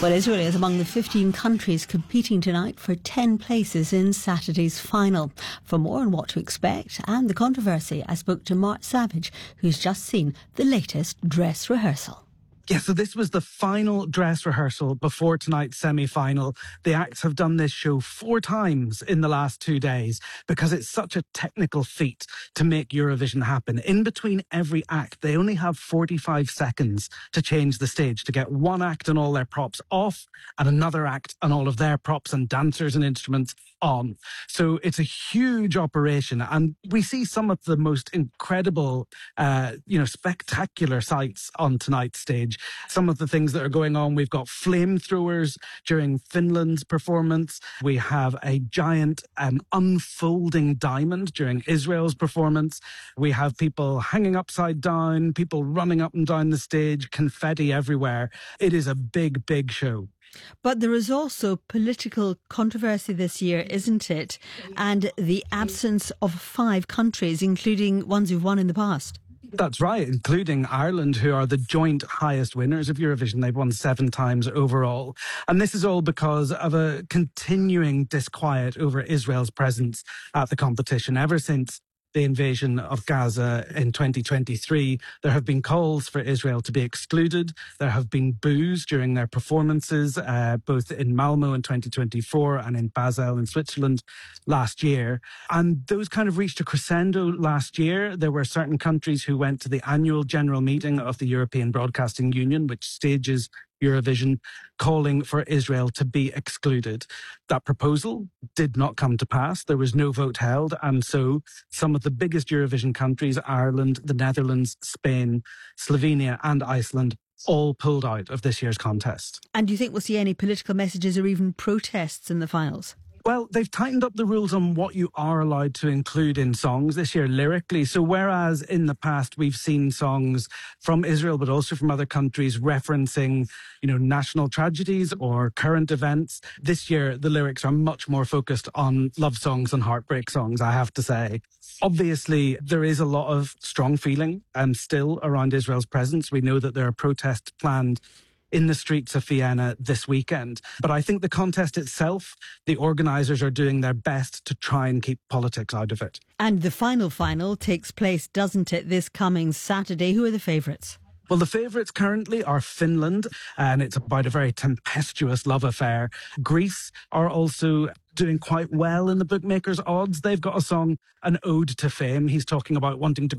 Well, Israel is among the 15 countries competing tonight for 10 places in Saturday's final. For more on what to expect and the controversy, I spoke to Mark Savage, who's just seen the latest dress rehearsal. Yeah, so this was the final dress rehearsal before tonight's semi-final. The acts have done this show 4 times in the last 2 days because it's such a technical feat to make Eurovision happen. In between every act, they only have 45 seconds to change the stage, to get one act and all their props off and another act and all of their props and dancers and instruments on. So it's a huge operation, and we see some of the most incredible, spectacular sights on tonight's stage. Some of the things that are going on, we've got flamethrowers during Finland's performance. We have a giant unfolding diamond during Israel's performance. We have people hanging upside down, people running up and down the stage, confetti everywhere. It is a big, big show. But there is also political controversy this year, isn't it? And the absence of 5 countries, including ones who've won in the past. That's right, including Ireland, who are the joint highest winners of Eurovision. They've won 7 times overall. And this is all because of a continuing disquiet over Israel's presence at the competition. Ever since the invasion of Gaza in 2023, there have been calls for Israel to be excluded. There have been boos during their performances, both in Malmo in 2024 and in Basel in Switzerland last year. And those kind of reached a crescendo last year. There were certain countries who went to the annual general meeting of the European Broadcasting Union, which stages Eurovision, calling for Israel to be excluded. That proposal did not come to pass. There was no vote held. And so some of the biggest Eurovision countries, Ireland, the Netherlands, Spain, Slovenia and Iceland, all pulled out of this year's contest. And do you think we'll see any political messages or even protests in the finals? Well, they've tightened up the rules on what you are allowed to include in songs this year lyrically. So whereas in the past we've seen songs from Israel, but also from other countries referencing, national tragedies or current events, this year the lyrics are much more focused on love songs and heartbreak songs, I have to say. Obviously, there is a lot of strong feeling still around Israel's presence. We know that there are protests planned in the streets of Vienna this weekend. But I think the contest itself, the organisers are doing their best to try and keep politics out of it. And the final takes place, doesn't it, this coming Saturday? Who are the favourites? Well, the favourites currently are Finland, and it's about a very tempestuous love affair. Greece are also doing quite well in the bookmakers' odds. They've got a song, An Ode to Fame. He's talking about wanting to